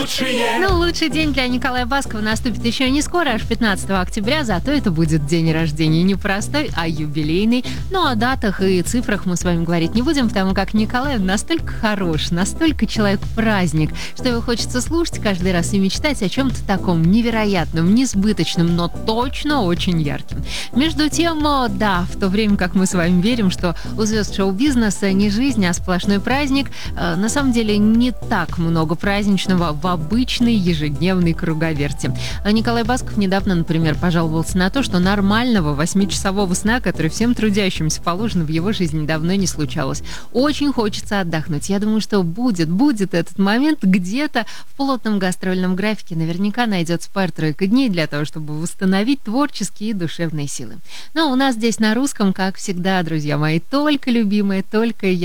Ну, лучший день для Николая Баскова наступит еще не скоро, аж 15 октября, зато это будет день рождения не простой, а юбилейный. Но о датах и цифрах мы с вами говорить не будем, потому как Николай настолько хорош, настолько человек-праздник, что его хочется слушать каждый раз и мечтать о чем-то таком невероятном, несбыточном, но точно очень ярким. Между тем, да, в то время как мы с вами верим, что у звезд шоу-бизнеса не жизнь, а сплошной праздник, на самом деле не так много праздничного в обычной ежедневной круговерти. Николай Басков недавно, например, пожаловался на то, что нормального 8-часового сна, который всем трудящимся положено, в его жизни давно не случалось. Очень хочется отдохнуть. Я думаю, что будет этот момент где-то в плотном гастрольном графике. Наверняка найдется пара-тройка дней для того, чтобы восстановить творческие и душевные силы. Но у нас здесь на русском, как всегда, друзья мои, только любимые, только